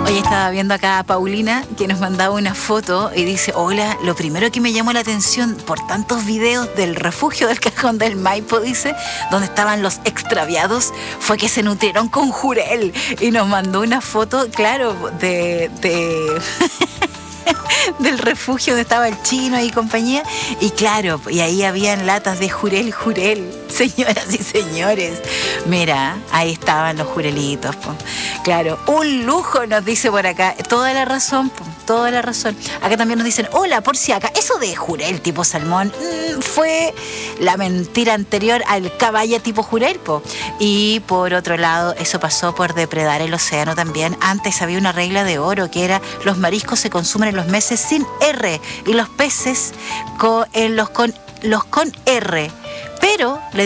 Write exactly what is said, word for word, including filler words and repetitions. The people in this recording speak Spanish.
Hoy estaba viendo acá a Paulina que nos mandaba una foto y dice: hola, lo primero que me llamó la atención por tantos videos del refugio del Cajón del Maipo, dice, donde estaban los extraviados, fue que se nutrieron con jurel. Y nos mandó una foto, claro, de... de del refugio donde estaba el chino y compañía, y claro, y ahí habían latas de jurel, jurel, señoras y señores. Mira, ahí estaban los jurelitos, po. Claro, un lujo, nos dice por acá. Toda la razón, po, toda la razón. Acá también nos dicen: hola, por si acá, eso de jurel tipo salmón mmm, fue la mentira anterior al caballa tipo jurel, po. Y por otro lado, eso pasó por depredar el océano también. Antes había una regla de oro que era: los mariscos se consumen en los meses sin R y los peces con, en los, con, los con R. Pero